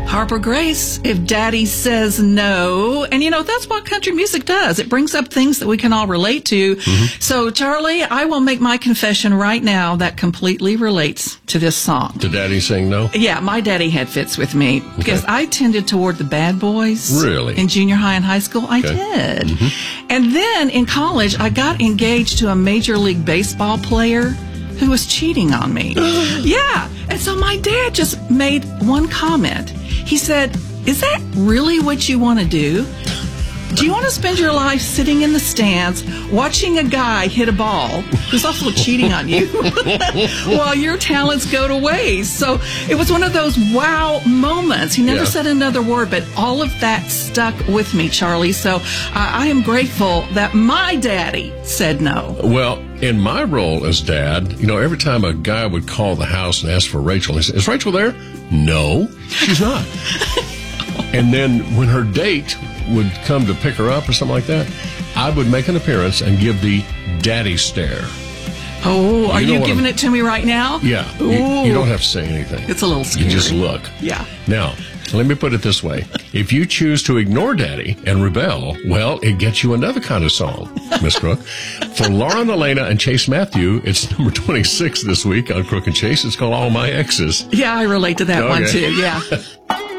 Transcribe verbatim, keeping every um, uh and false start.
Harper Grace, If Daddy Says No. And, you know, that's what country music does. It brings up things that we can all relate to. Mm-hmm. So, Charlie, I will make my confession right now that completely relates to this song. Did Daddy sing no? Yeah, my daddy had fits with me because okay. I tended toward the bad boys. Really? In junior high and high school, I okay. did. Mm-hmm. And then in college, I got engaged to a Major League Baseball player who was cheating on me. Yeah. And so my dad just made one comment. He said, is that really what you want to do? Do you want to spend your life sitting in the stands watching a guy hit a ball who's also cheating on you while your talents go to waste? So it was one of those wow moments. He never yeah. said another word, but all of that stuck with me, Charlie. So uh, I am grateful that my daddy said no. Well, in my role as dad, you know, every time a guy would call the house and ask for Rachel, he said, is Rachel there? No, she's not. And then when her date would come to pick her up or something like that, I would make an appearance and give the daddy stare. Oh, are you, know you giving I'm, it to me right now? Yeah. You, you don't have to say anything. It's a little scary. You just look. Yeah. Now, let me put it this way. If you choose to ignore daddy and rebel, well, it gets you another kind of song, Miss Crook. For Lauren, Elena, and Chase Matthew, it's number twenty-six this week on Crook and Chase. It's called All My Exes. Yeah, I relate to that okay. one, too. Yeah.